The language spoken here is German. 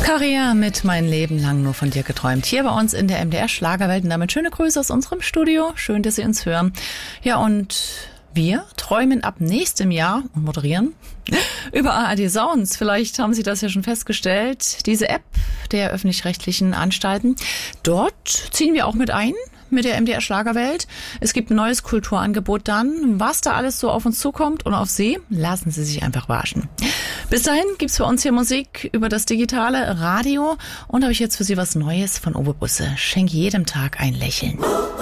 Karriere mit Mein Leben lang nur von dir geträumt. Hier bei uns in der MDR Schlagerwelt. Und damit schöne Grüße aus unserem Studio. Schön, dass Sie uns hören. Ja, und wir träumen ab nächstem Jahr und moderieren über ARD Sounds. Vielleicht haben Sie das ja schon festgestellt. Diese App der öffentlich-rechtlichen Anstalten. Dort ziehen wir auch mit ein. Mit der MDR Schlagerwelt. Es gibt ein neues Kulturangebot dann. Was da alles so auf uns zukommt und auf Sie, lassen Sie sich einfach überraschen. Bis dahin gibt's für uns hier Musik über das digitale Radio. Und habe ich jetzt für Sie was Neues von Uwe Busse. Schenk jedem Tag ein Lächeln.